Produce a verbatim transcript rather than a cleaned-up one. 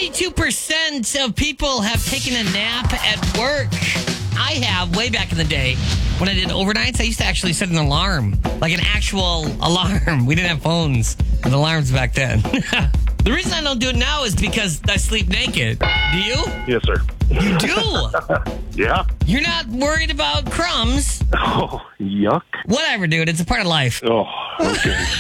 fifty-two percent of people have taken a nap at work. I have way back in the day when I did overnights. I used to actually set an alarm, like an actual alarm. We didn't have phones with alarms back then. The reason I don't do it now is because I sleep naked. Do you? Yes, sir. You do? Yeah. You're not worried about crumbs? Oh, yuck. Whatever, dude. It's a part of life. Oh, okay.